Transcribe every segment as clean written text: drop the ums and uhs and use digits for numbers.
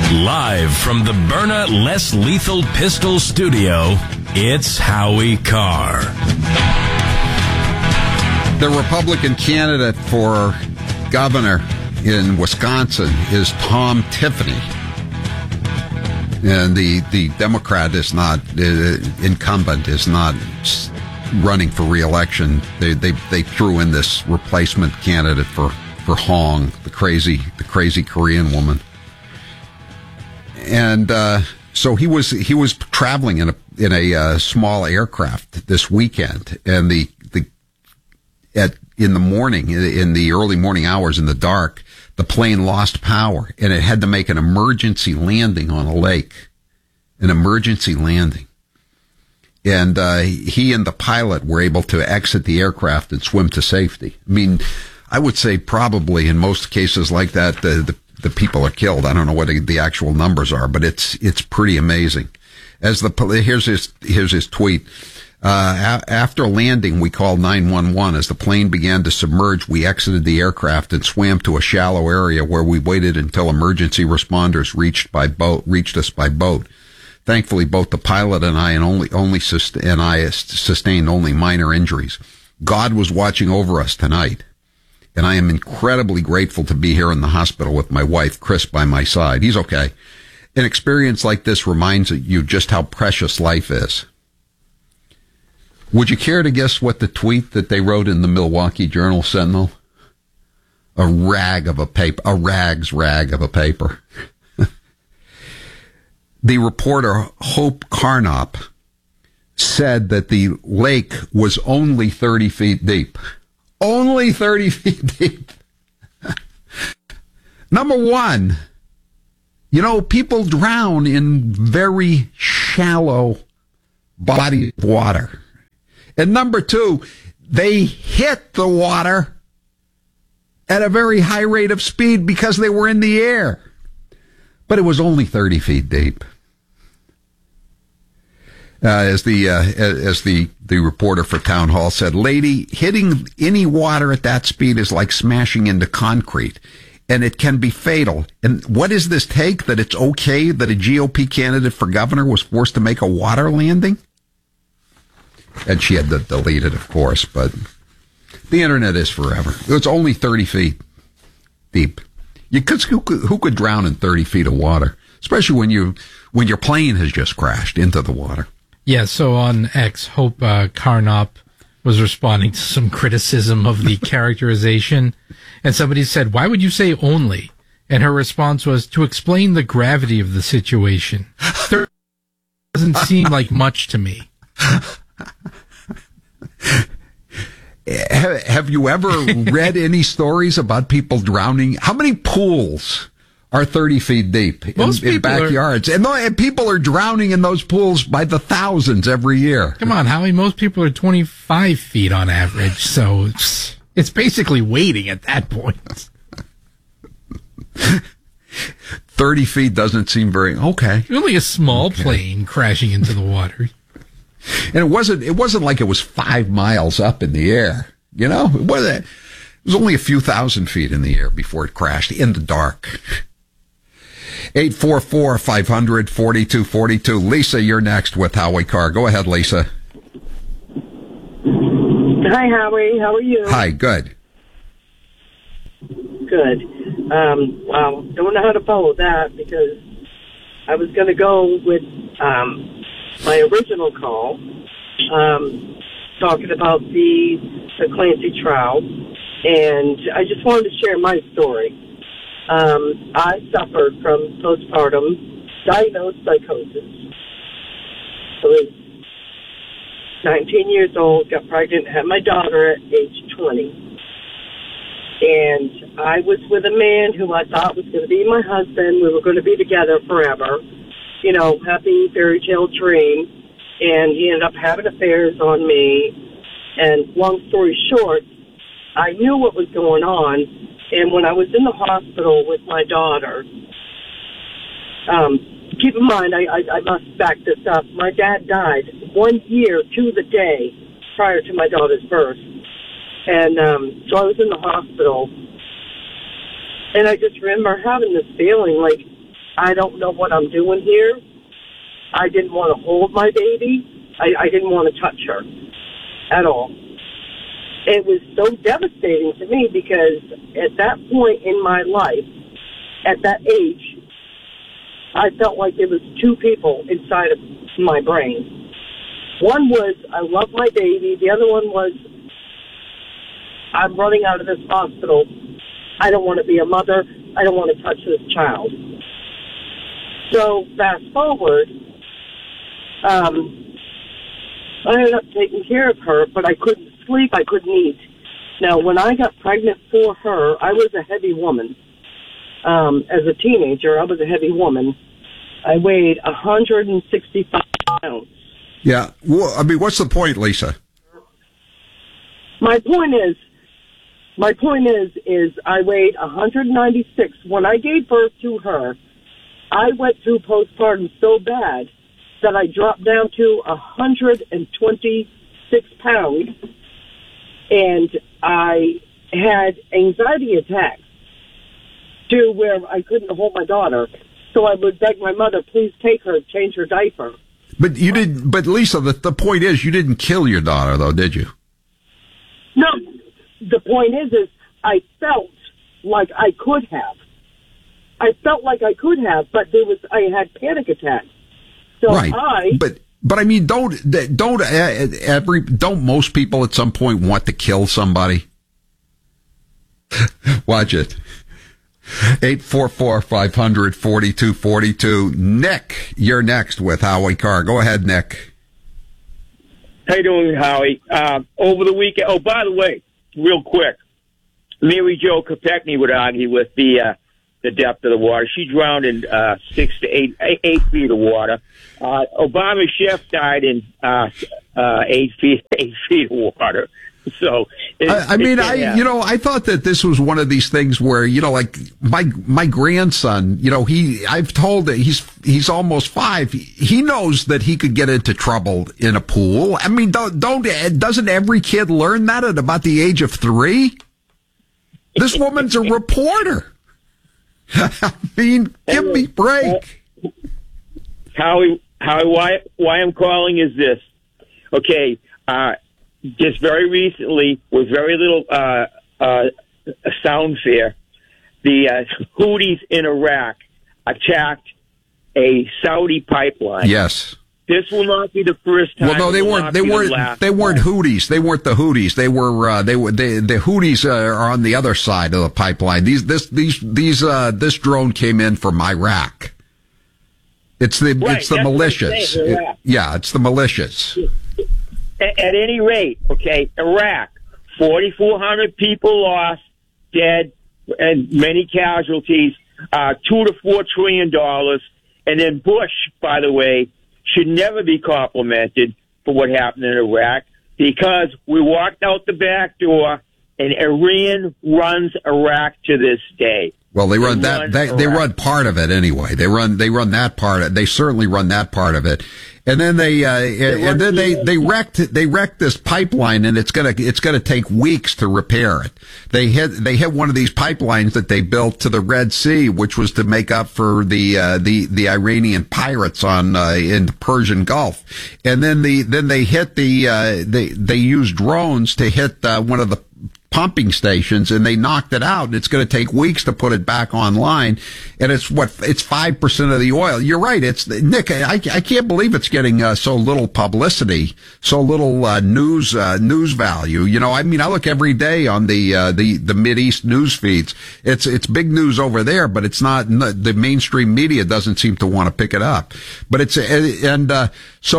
Live from the Byrna Less Lethal Pistol Studio, it's Howie Carr. The Republican candidate for governor in Wisconsin is Tom Tiffany. And the Democrat is not, incumbent is not running for re-election. They threw in this replacement candidate for Hong, the crazy Korean woman. And so he was traveling in a small aircraft this weekend, and in the early morning hours in the dark, the plane lost power, and it had to make an emergency landing on a lake. An emergency landing. And he and the pilot were able to exit the aircraft and swim to safety. I mean, I would say probably in most cases like that, the people are killed. I don't know what the actual numbers are, but it's pretty amazing. Here's his tweet. After landing, we called 911. As the plane began to submerge, we exited the aircraft and swam to a shallow area where we waited until emergency responders reached us by boat. Thankfully, both the pilot and I sustained only minor injuries. God was watching over us tonight, and I am incredibly grateful to be here in the hospital with my wife, Chris, by my side. He's okay. An experience like this reminds you just how precious life is. Would you care to guess what the tweet that they wrote in the Milwaukee Journal-Sentinel? A rag's rag of a paper. The reporter Hope Carnop said that the lake was only 30 feet deep. Only 30 feet deep. Number one, people drown in very shallow bodies of water. And number two, they hit the water at a very high rate of speed because they were in the air. But it was only 30 feet deep. As the reporter for Town Hall said, lady, hitting any water at that speed is like smashing into concrete, and it can be fatal. And what is this take that it's okay that a GOP candidate for governor was forced to make a water landing? And she had to delete it, of course, but the internet is forever. It's only 30 feet deep. Who could drown in 30 feet of water, especially when your plane has just crashed into the water? Yeah, so on X, Hope Carnop was responding to some criticism of the characterization, and somebody said, why would you say only? And her response was, to explain the gravity of the situation. Doesn't seem like much to me. Have you ever read any stories about people drowning? How many pools are 30 feet deep in backyards? And people are drowning in those pools by the thousands every year. Come on, Howie. Most people are 25 feet on average, so it's basically waiting at that point. 30 feet doesn't seem very... Okay. Really a small plane crashing into the water. And it wasn't like it was 5 miles up in the air. It was only a few thousand feet in the air before it crashed in the dark. 844-500-4242. Lisa, you're next with Howie Carr. Go ahead, Lisa. Hi, Howie. How are you? Hi, good. Good. Well, don't know how to follow that because I was going to go with my original call, talking about the Clancy trial, and I just wanted to share my story. I suffered from postpartum diagnosed psychosis. I was 19 years old, got pregnant, had my daughter at age 20. And I was with a man who I thought was going to be my husband. We were going to be together forever. Happy fairy tale dream. And he ended up having affairs on me. And long story short, I knew what was going on. And when I was in the hospital with my daughter, keep in mind, I must back this up. My dad died 1 year to the day prior to my daughter's birth. And so I was in the hospital. And I just remember having this feeling like I don't know what I'm doing here. I didn't want to hold my baby. I didn't want to touch her at all. It was so devastating to me because at that point in my life, at that age, I felt like there was two people inside of my brain. One was, I love my baby. The other one was, I'm running out of this hospital. I don't want to be a mother. I don't want to touch this child. So fast forward, I ended up taking care of her, but I couldn't sleep. I couldn't eat. Now, when I got pregnant for her, I was a heavy woman. As a teenager, I was a heavy woman. I weighed 165 pounds. Yeah. Well, I mean, what's the point, Lisa? My point is I weighed 196. When I gave birth to her, I went through postpartum so bad that I dropped down to 126 pounds, and I had anxiety attacks to where I couldn't hold my daughter. So I would beg my mother, please take her, change her diaper. But you didn't. But Lisa, the point is, you didn't kill your daughter, though, did you? No. The point is I felt like I could have. I felt like I could have, but I had panic attacks. So right. But I mean, don't most people at some point want to kill somebody? Watch it. 844-500-4242. Nick, you're next with Howie Carr. Go ahead, Nick. How you doing, Howie? Over the weekend. Oh, by the way, real quick, Mary Jo Kopechne would argue with the depth of the water. She drowned in 6 to 8 feet of water. Obama's chef died in 8 feet of water. So, I thought that this was one of these things where, like my grandson, I've told that he's almost 5. He knows that he could get into trouble in a pool. I mean, doesn't every kid learn that at about the age of 3? This woman's a reporter. I mean, give me a break. Howie, why I'm calling is this. Okay, just very recently, with very little soundfare, the Houthis in Iraq attacked a Saudi pipeline. Yes. This will not be the first time. Well, no, they weren't Houthis. They weren't the Houthis. The Houthis are on the other side of the pipeline. This drone came in from Iraq. It's the militias. It's the militias. At any rate, okay, Iraq, 4,400 people lost, dead, and many casualties, $2 to $4 trillion. And then Bush, by the way, should never be complimented for what happened in Iraq, because we walked out the back door and Iran runs Iraq to this day. Well, they run part of it anyway. They run that part. They certainly run that part of it. And then they wrecked this pipeline, and it's gonna take weeks to repair it. They hit one of these pipelines that they built to the Red Sea, which was to make up for the Iranian pirates in the Persian Gulf. And then they used drones to hit one of the pumping stations, and they knocked it out, and it's going to take weeks to put it back online. And it's 5% of the oil. You're right. It's Nick. I can't believe it's getting so little publicity, so little news value. I mean, I look every day on the Mideast news feeds. It's big news over there, but it's not. The mainstream media doesn't seem to want to pick it up. But so the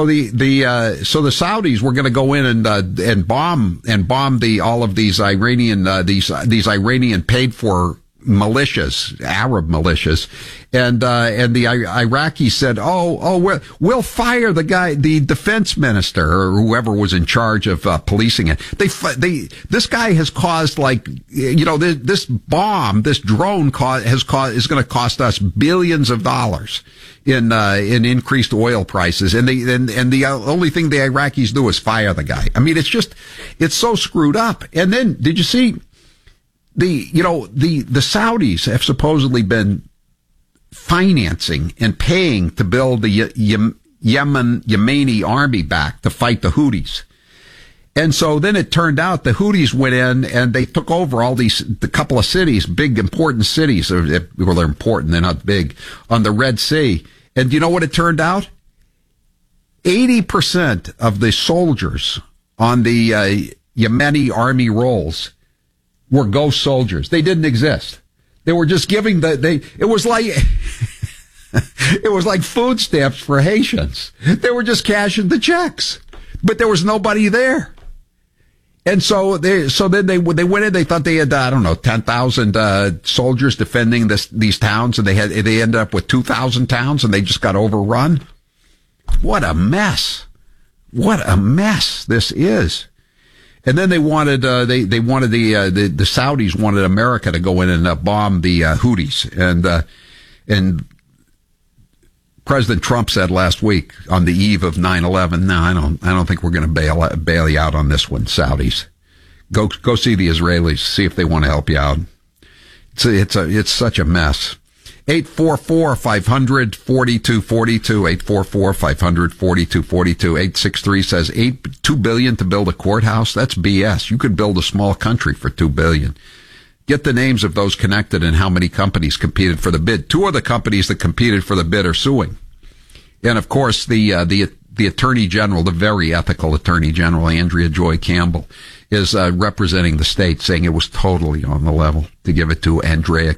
Saudis were going to go in and bomb all of these Iranian Iranian paid for militias, Arab militias, and the Iraqis said, we'll fire the defense minister or whoever was in charge of policing it. This guy has caused this drone is going to cost us billions of dollars in increased oil prices, and the only thing the Iraqis do is fire the guy. I mean, it's so screwed up. And then did you see the Saudis have supposedly been financing and paying to build the Yemeni army back to fight the Houthis. And so then it turned out the Houthis went in and they took over the couple of cities, big important cities. Well, they're important, they're not big, on the Red Sea. And do you know what it turned out? 80% of the soldiers on the Yemeni army rolls were ghost soldiers. They didn't exist. They were just giving it was like, it was like food stamps for Haitians. They were just cashing the checks, but there was nobody there. And so then they went in, they thought they had, 10,000, soldiers defending these towns, and they ended up with 2,000 towns, and they just got overrun. What a mess. What a mess this is. And then they wanted, the Saudis wanted America to go in and bomb the Houthis. And President Trump said last week on the eve of 9/11, no, I don't think we're going to bail you out on this one, Saudis. Go see the Israelis, see if they want to help you out. It's such a mess. 844-500-4242, 844-500-4242, 863 says $2 billion to build a courthouse. That's BS. You could build a small country for $2 billion. Get the names of those connected and how many companies competed for the bid. 2 of the companies that competed for the bid are suing. And of course, the Attorney General, the very ethical Attorney General, Andrea Joy Campbell, is representing the state, saying it was totally on the level to give it to Ayanna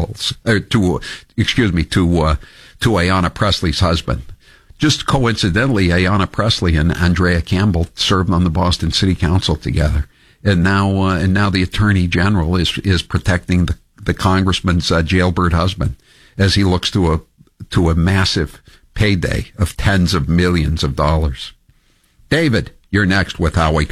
Pressley's husband. Just coincidentally, Ayanna Pressley and Andrea Campbell served on the Boston City Council together. And now the Attorney General is protecting the congressman's jailbird husband as he looks to a massive payday of tens of millions of dollars. David, you're next with Howie